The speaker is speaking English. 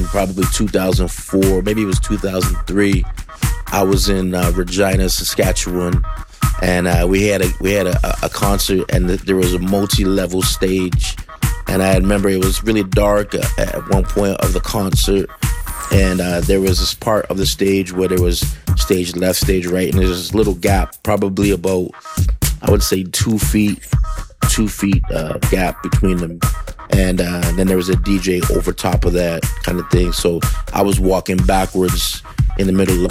probably 2004, maybe it was 2003. I was in Regina, Saskatchewan, and we had a concert, and there was a multi-level stage. And I remember it was really dark at one point of the concert, and there was this part of the stage where there was stage left, stage right, and there's this little gap, probably about, I would say 2 feet gap between them. And then there was a DJ over top of that kind of thing. So I was walking backwards in the middle of